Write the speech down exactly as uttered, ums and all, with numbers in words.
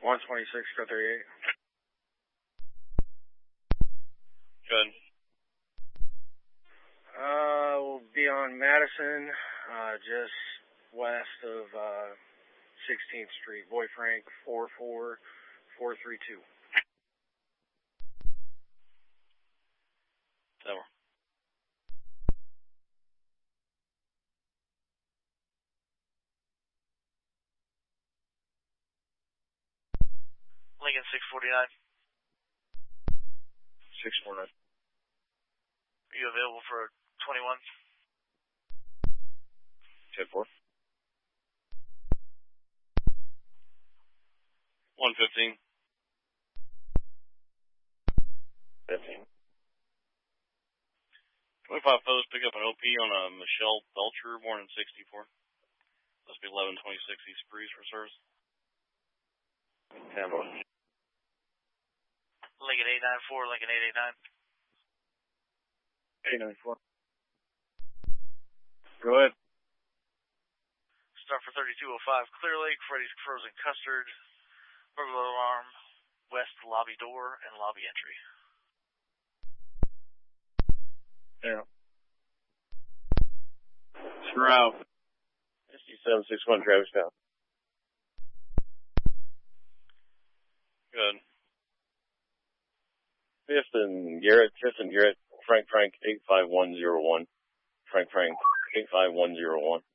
one twenty-six, go thirty-eight. Good. Uh, we'll be on Madison, uh, just west of, uh, sixteenth Street, Boy Frank, four four four three two. Tower. Lincoln six forty-nine. six forty-nine. Are you available for twenty-one? ten four. one fifteen. fifteen. twenty-five post, pick up an O P on a Michelle Belcher, born in sixty-four. Must be eleven twenty-six East Breeze for service. ten four. Lincoln eight nine four, Lincoln eight eight nine. eight nine four. Go ahead. Start for thirty-two oh five, Clear Lake, Freddy's Frozen Custard, burglar alarm, west lobby door, and lobby entry. Yeah. Shroud. fifty-seven sixty-one, Travis Town. Good. Fifth and Garrett, Fifth and Garrett, Frank Frank eight five one zero one. Frank Frank eight five one zero one.